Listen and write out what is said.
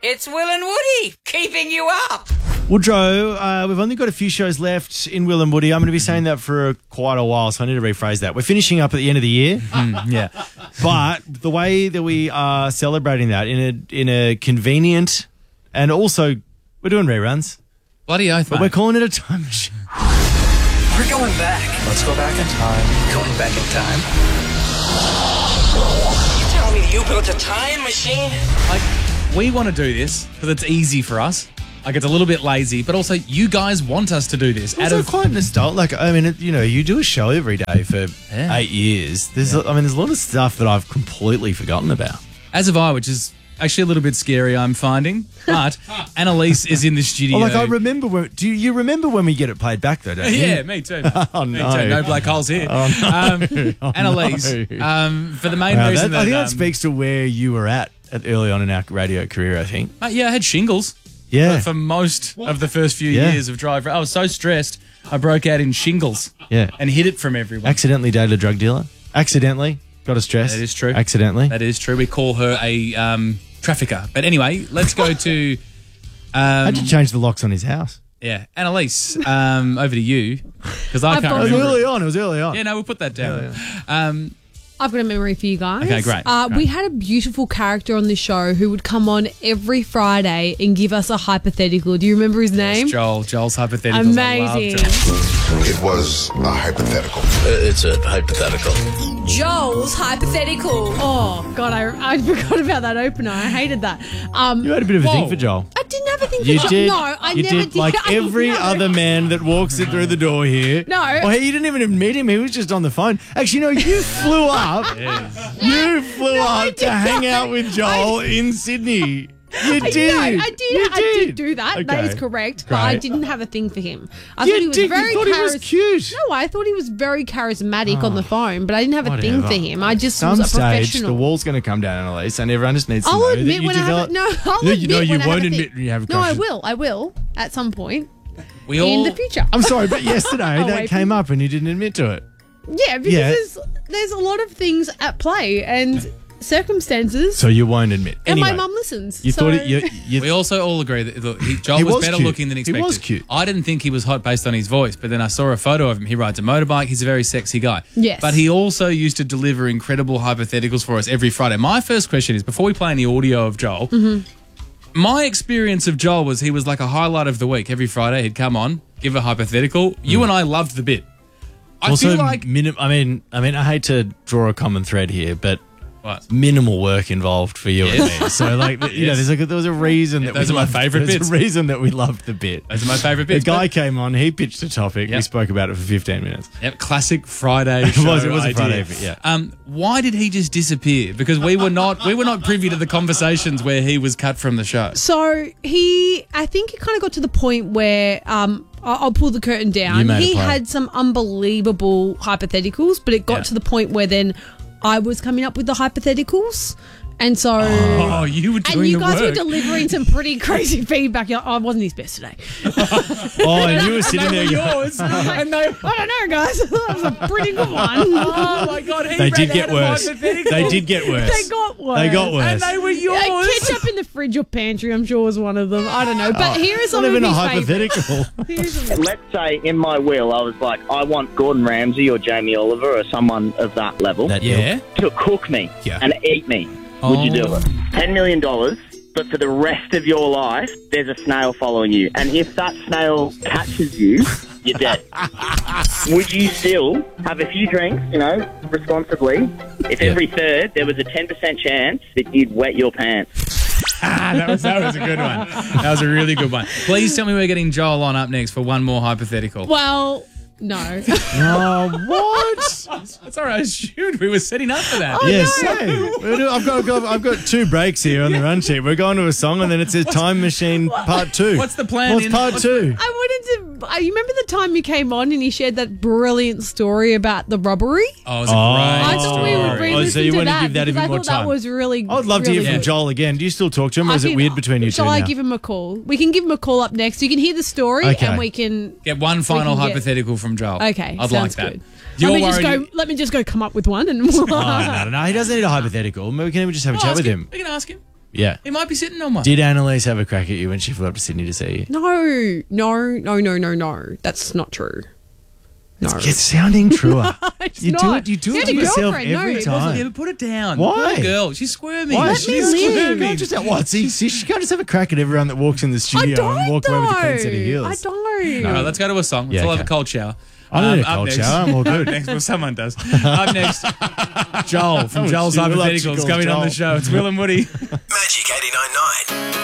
It's Will and Woody keeping you up. Woodrow, we've only got a few shows left in Will and Woody. I'm going to be saying that for quite a while, so I need to rephrase that. We're finishing up at the end of the year. Yeah. But the way that we are celebrating that in a convenient and also we're doing reruns. Bloody oath, But mate. we're calling it a time machine. We're going back. Let's go back in time. Going back in time. You telling me you built a time machine? Like, we want to do this because it's easy for us. Like, it's a little bit lazy, but also you guys want us to do this. Also quite nostalgic. Like, I mean, you do a show every day for 8 years. There's a lot of stuff that I've completely forgotten about. As have I, which is actually a little bit scary, I'm finding. But Annalise is in the studio. Oh, like, I remember do you remember when we get it played back, though, don't you? Yeah, me too. Oh, Me no. too. No black holes here. Annalise, for the main Wow, reason I think that that speaks to where you were at early on in our radio career, I think. yeah, I had shingles. Yeah. For most of the first few Yeah. years of drive. I was so stressed, I broke out in shingles. Yeah. And hid it from everyone. Accidentally dated a drug dealer. Accidentally got a stress. That is true. Accidentally. That is true. We call her a trafficker. But anyway, let's go to... How'd you change the locks on his house? Yeah. Annalise, over to you. Because I can't It was remember. early on. Yeah, no, we'll put that down. I've got a memory for you guys. Okay, great. We had a beautiful character on the show who would come on every Friday and give us a hypothetical. Do you remember his name? Joel's hypotheticals. Amazing. I love Joel. It was a hypothetical. It's a hypothetical. Joel's hypothetical. Oh, God, I forgot about that opener. I hated that. You had a bit of a thing Whoa. for Joel. I didn't have a thing for You Joel. did. No, I you never did. did. Like I every know. other man that walks in through the door here. No. Well, hey, you didn't even meet him. He was just on the phone. Actually, no, you flew up. You flew I up to did hang not. out with Joel in Sydney. You did. No, I did. You I did do that. That Okay. is correct. But I Great. didn't have a thing for him. I You thought he was did. very You thought he was cute. No, I thought he was very charismatic on the phone, but I didn't have a thing for Whatever. him. I just Some was a stage, professional. the wall's going to come down, Annalise, and everyone just needs to I'll know admit that you when I have develop. a, no, I'll No, admit you when I have won't a admit thing. you have a No, I crush. will. I will at some point We all... in the future. I'm sorry, but yesterday Oh, that wait. came up and you didn't admit to it. Yeah, because Yeah. there's a lot of things at play and circumstances. So you won't admit. and Anyway, my mum listens. You so thought it. We also all agree that look, Joel He was was better cute. looking than He expected. was cute. I didn't think he was hot based on his voice, but then I saw a photo of him. He rides a motorbike. He's a very sexy guy. Yes. But he also used to deliver incredible hypotheticals for us every Friday. My first question is, before we play any audio of Joel, my experience of Joel was he was like a highlight of the week. Every Friday he'd come on, give a hypothetical. You and I loved the bit. I also, feel like... I mean, I hate to draw a common thread here, but What? minimal work involved for you and me. So, like, you know, Yes. there was a reason that those we are my loved- favourite there's bits. a reason that we loved the bit. Those are my favourite The bits. guy came on, he pitched a topic, we Yep. spoke about it for 15 minutes. Yep, classic Friday It show was a idea. Friday bit, yeah. Why did he just disappear? Because we were not privy to the conversations where he was cut from the show. So I think it kind of got to the point where I'll pull the curtain You down. made a He play. had some unbelievable hypotheticals, but it got Yeah. to the point where then I was coming up with the hypotheticals. And so, Oh, you were doing and you the guys were work. delivering some pretty crazy feedback. You're like, I wasn't his best today. Oh, and you were sitting there going, yours. And they, I don't know, guys. That was a pretty good one. oh my God, he they did ran get out of worse. hypotheticals. They did get worse. They got worse. They got worse. And they were yours. Ketchup in the fridge or pantry, I'm sure, was one of them. I don't know. But here is Not some of even a his favourites. hypothetical. Let's say in my will I was like, I want Gordon Ramsay or Jamie Oliver or someone of that level Yeah. to cook me Yeah. and eat me. Would you do it? $10 million, but for the rest of your life, there's a snail following you. And if that snail catches you, you're dead. Would you still have a few drinks, responsibly, if every third there was a 10% chance that you'd wet your pants? that was a good one. That was a really good one. Please tell me we're getting Joel on up next for one more hypothetical. Well, no. Oh, what? That's all right. I assumed we were setting up for that. Yes, I've got 2 breaks here on the run sheet. We're going to a song and then it says Time Machine Part 2. What's the plan? What's Part 2? I wanted to. You remember the time you came on and he shared that brilliant story about the robbery? Oh, it was a great I thought we would story. re-listen so you to want to that give that a because bit I more thought time? that was really. I'd love to really hear from good. Joel again. Do you still talk to him or I is it can- weird between you two Shall now? I give him a call? We can give him a call up next. You can hear the story Okay. and we can. Get one final can get- hypothetical from Joel. Okay, I'd sounds like that. good. You're Let me just go come up with one and. Oh, no. He doesn't need a hypothetical. Maybe we can even just have a chat with him. We can ask him. Yeah. He might be sitting on one. Did Annalise have a crack at you when she flew up to Sydney to see you? No. That's not true. No. It's sounding truer. It's You not. do it He had to a yourself girlfriend. No, every it time. Yeah, but put it down. Why? Poor girl. She's squirming. Why? Let me She's live. squirming. Can't just have, what? See, she can't just have a crack at everyone that walks in the I studio don't, and walk away with a clean set of though. heels. I don't. All right, let's go to a song. Let's Yeah, all have okay. a cold shower. I don't need a Up cold next- shower. I'm all good. Up next, well, someone does. Up next, Joel from Oh, Joel's we love to Hypotheticals call coming on Joel. the show. It's Will and Woody. Magic 89.9.